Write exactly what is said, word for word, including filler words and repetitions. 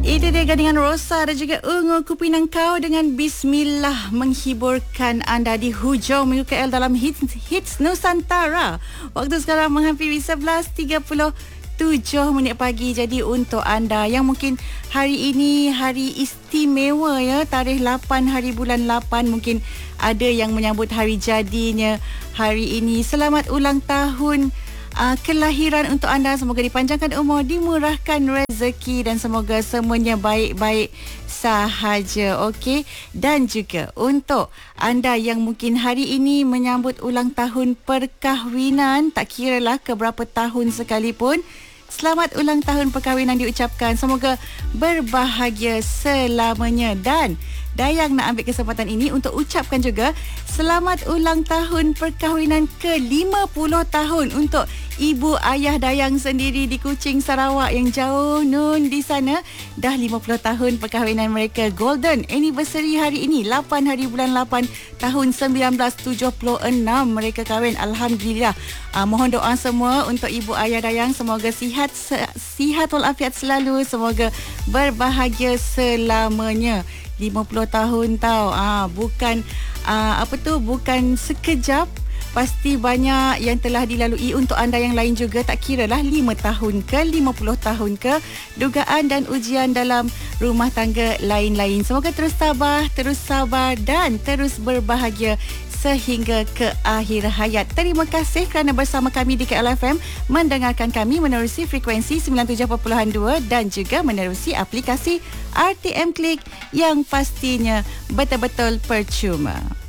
Itu dia Gadingan Rosa dan juga Ungu Kupinang Kau dengan Bismillah menghiburkan anda di hujung minggu K L dalam Hits, hits Nusantara. Waktu sekarang menghampiri sebelas tiga puluh tujuh minit pagi. Jadi untuk anda yang mungkin hari ini hari istimewa ya, tarikh lapan hari bulan lapan, mungkin ada yang menyambut hari jadinya hari ini. Selamat ulang tahun Uh, kelahiran untuk anda. Semoga dipanjangkan umur, dimurahkan rezeki dan semoga semuanya baik-baik sahaja. Okey. Dan juga untuk anda yang mungkin hari ini menyambut ulang tahun perkahwinan, tak kiralah keberapa tahun sekalipun, selamat ulang tahun perkahwinan diucapkan. Semoga berbahagia selamanya. Dan Dayang nak ambil kesempatan ini untuk ucapkan juga selamat ulang tahun perkahwinan ke lima puluh tahun untuk ibu ayah Dayang sendiri di Kuching, Sarawak yang jauh nun di sana. Dah lima puluh tahun perkahwinan mereka. Golden anniversary hari ini, lapan hari bulan lapan tahun sembilan belas tujuh puluh enam mereka kahwin. Alhamdulillah. Uh, mohon doa semua untuk ibu ayah Dayang, semoga sihat sihat walafiat selalu, semoga berbahagia selamanya. lima puluh tahun tau. Ah, bukan ah, apa tu bukan sekejap. Pasti banyak yang telah dilalui untuk anda yang lain juga. Tak kiralah lima tahun ke, lima puluh tahun ke, dugaan dan ujian dalam rumah tangga lain-lain. Semoga terus tabah, terus sabar dan terus berbahagia sehingga ke akhir hayat. Terima kasih kerana bersama kami di K L F M, mendengarkan kami menerusi frekuensi sembilan puluh tujuh perpuluhan dua dan juga menerusi aplikasi R T M Klik yang pastinya betul-betul percuma.